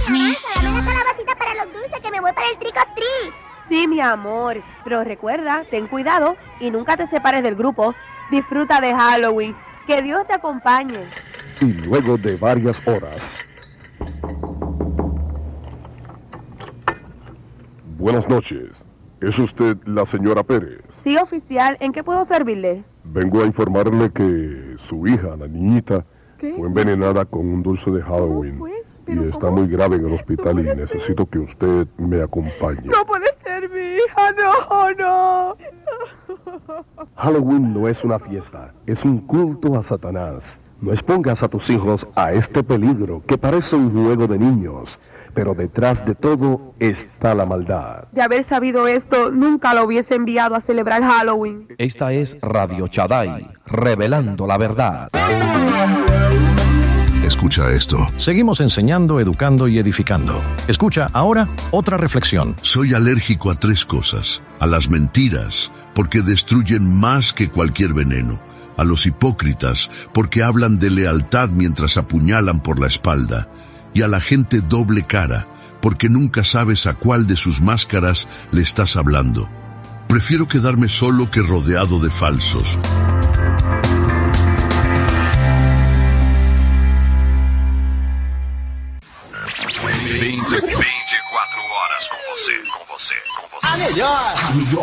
Christmas. Dame la calabacita para los dulces, que me voy para el trick or treat. Sí, mi amor, pero recuerda, ten cuidado y nunca te separes del grupo. Disfruta de Halloween. Que Dios te acompañe. Y luego de varias horas... Buenas noches. ¿Es usted la señora Pérez? Sí, oficial, ¿en qué puedo servirle? Vengo a informarle que su hija, la niñita, ¿Qué? fue envenenada con un dulce de Halloween. ¿Cómo fue? Y ¿Pero está cómo? muy grave en el hospital No y puede necesito que usted me acompañe. No puede ser mi hija, no. Halloween no es una fiesta, es un culto a Satanás. No expongas a tus hijos a este peligro que parece un juego de niños, pero detrás de todo está la maldad. De haber sabido esto, nunca lo hubiese enviado a celebrar Halloween. Esta es Radio Shaddai, revelando la verdad. Escucha esto. Seguimos enseñando, educando y edificando. Escucha ahora otra reflexión. Soy alérgico a 3 cosas. A las mentiras, porque destruyen más que cualquier veneno. A los hipócritas, porque hablan de lealtad mientras apuñalan por la espalda. Y a la gente doble cara, porque nunca sabes a cuál de sus máscaras le estás hablando. Prefiero quedarme solo que rodeado de falsos. Vinte e 24 horas com você. A melhor